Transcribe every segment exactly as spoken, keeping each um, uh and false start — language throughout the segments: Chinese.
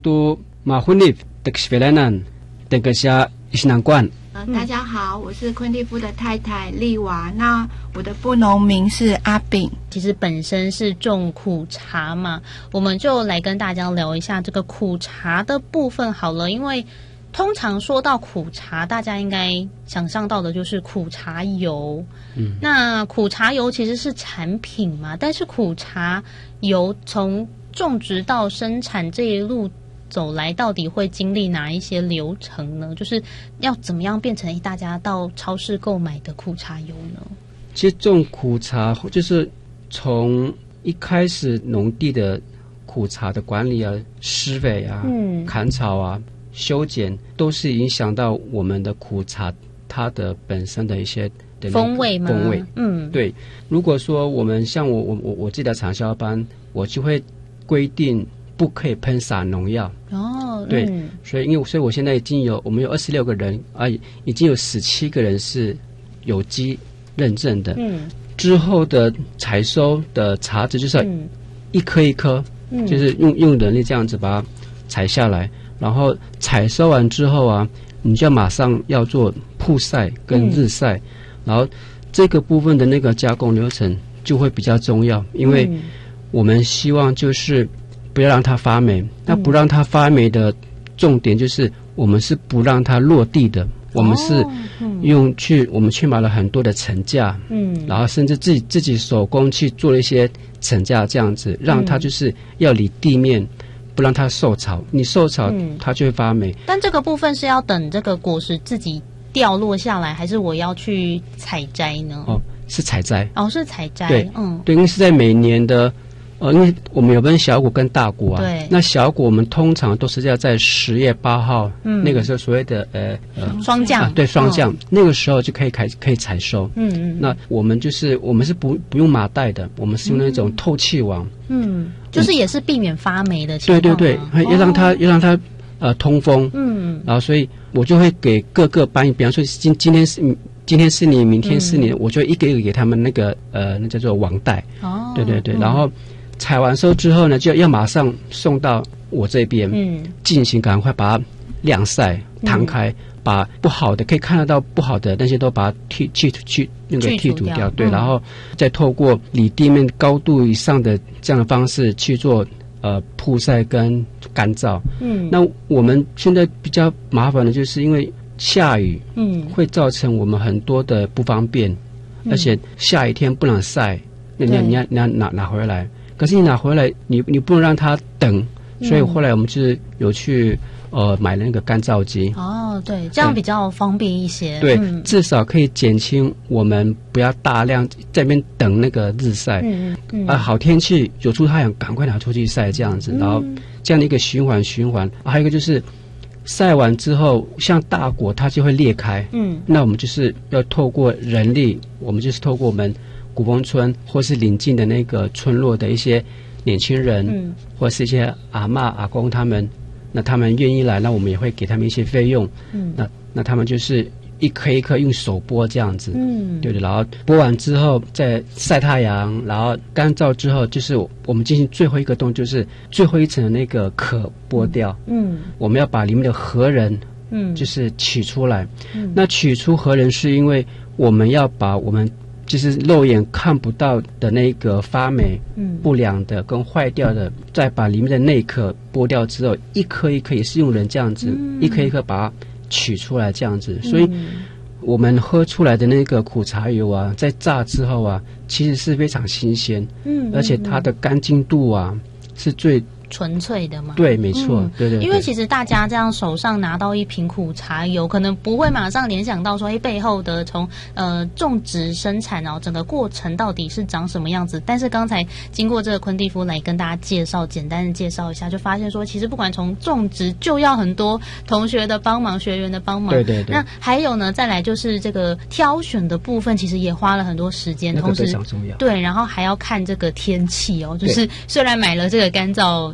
都马婚礼的是菲兰，这个是是难关。 呃，大家好，我是昆蒂夫的太太丽娃。那我的副农名是阿炳。 其实本身是种苦茶嘛，我们就来跟大家聊一下这个苦茶的部分好了。因为通常说到苦茶，大家应该想象到的就是苦茶油。嗯，那苦茶油其实是产品嘛，但是苦茶油从种植到生产这一路走来，到底会经历哪一些流程呢？就是要怎么样变成大家到超市购买的苦茶油呢？ 其实种苦茶就是从一开始农地的苦茶的管理啊、施肥啊、嗯、砍草啊、修剪，都是影响到我们的苦茶它的本身的一些的风味吗？ 风味， 嗯， 对。如果说我们像我我我我自己的产销班，我就会规定不可以喷洒农药。 哦， 对， 嗯、 所以因为所以我现在已经有我们有二十六个人啊，已经有十七个人是有机认证的。嗯，之后的采收的茶籽就是一颗一颗，嗯、就是用用人力这样子把它采下来，然后采收完之后啊，你就要马上要做曝晒跟日晒，嗯、然后这个部分的那个加工流程就会比较重要，因为我们希望就是不要让它发霉。那不让它发霉的重点就是我们是不让它落地的，我们是用去我们去买了很多的层架，嗯，然后甚至自己自己手工去做了一些层架，这样子让它就是要离地面，不让它受潮，你受潮它就会发霉。 但这个部分是要等这个果实自己掉落下来，还是我要去采摘呢？ 哦，是采摘。哦， 是采摘。 对，嗯，对，因为是在每年的。呃，因为我们有分小果跟大果啊，对，那小果我们通常都是要在十月八号，嗯，那个时候所谓的呃呃霜降、 啊，对，霜降、哦，那个时候就可以开可以采收，嗯嗯，那我们就是我们是不不用麻袋的，我们是用那种透气网， 嗯，就是也是避免发霉的情况， 对对对，要让它、哦、要让它呃通风，嗯，然后所以我就会给各个班，比方说今今天是。今天是你，明天是你，嗯、我就一个一个给他们那个呃，那叫做网袋。哦，对对对，嗯、然后采完收之后呢，就要马上送到我这边，嗯，进行赶快把它晾晒、摊开，嗯、把不好的可以看得到不好的那些都把它剔去去那个剔除掉，对，嗯、然后再透过离地面高度以上的这样的方式去做呃曝晒跟干燥。嗯，那我们现在比较麻烦的就是因为。下雨，嗯，会造成我们很多的不方便，嗯、而且下雨天不能晒，那你你要你要拿拿回来，可是你拿回来，你你不能让它等，嗯、所以后来我们就是有去呃买了那个干燥机。 哦，对，这样比较方便一些。 对，嗯、至少可以减轻我们不要大量在那边等那个日晒。嗯嗯。啊，好天气有出太阳，赶快拿出去晒这样子，嗯、然后这样的一个循环循环。啊、还有一个就是。晒完之后，像大果它就会裂开。嗯，那我们就是要透过人力，我们就是透过我们古风村或是邻近的那个村落的一些年轻人，嗯，或是一些阿嬷阿公他们，那他们愿意来，那我们也会给他们一些费用。嗯，那那他们就是一颗一颗用手剥这样子。嗯，对的。然后剥完之后再晒太阳，然后干燥之后，就是我们进行最后一个动作，就是最后一层的那个壳剥掉。嗯，我们要把里面的核仁，嗯，就是取出来。嗯，那取出核仁是因为我们要把我们就是肉眼看不到的那个发霉、嗯、不良的跟坏掉的，再把里面的内壳剥掉之后，一颗一颗也是用人这样子，嗯、一颗一颗把它取出来这样子，所以。嗯我们喝出来的那个苦茶油啊，在榨之后啊，其实是非常新鲜，嗯，而且它的干净度啊是最纯粹的嘛。 对，没错，嗯、对, 对对。 因为其实大家这样手上拿到一瓶苦茶油，可能不会马上联想到说，哎，背后的从呃种植、生产，然后整个过程到底是长什么样子。但是刚才经过这个昆蒂夫来跟大家介绍，简单的介绍一下，就发现说，其实不管从种植，就要很多同学的帮忙、学员的帮忙。 对对对。 那还有呢，再来就是这个挑选的部分，其实也花了很多时间， 那个同时非常重要。 对，然后还要看这个天气哦，就是虽然买了这个干燥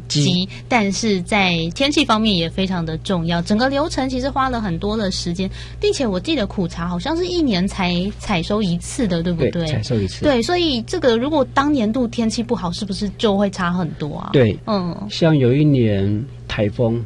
急，但是在天气方面也非常的重要。整个流程其实花了很多的时间，并且我记得苦茶好像是一年才采收一次的，对不对？ 对，采收一次。 对，所以这个如果当年度天气不好，是不是就会差很多啊？ 对， 嗯， 像有一年台风